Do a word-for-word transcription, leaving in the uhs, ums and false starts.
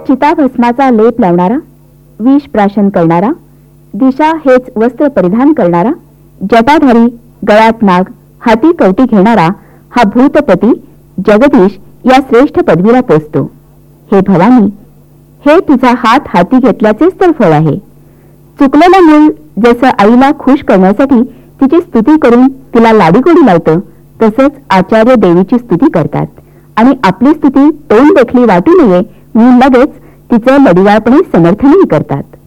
चिताभस्माचा लेप लावणारा, विष प्राशन करणारा, दिशा हेच वस्त्र परिधान करणारा, जटाधारी, गळ्यात नाग, हाती कवटी घेणारा हा भूतपती जगदीश या श्रेष्ठ पदवीला पोचतो. हे भवानी, हे तुझा हात हाती घेतल्याचेच तर फळ आहे. चुकलेलं मूल जसं आईला खुश करण्यासाठी तिची स्तुती करून तिला लाडीगोडी लावतं, तसंच आचार्य देवीची स्तुती करतात आणि आपली स्तुती तोंड देखली वाटू नये म्हणून लगेच तिचं लडिवाळपणे समर्थनही करतात.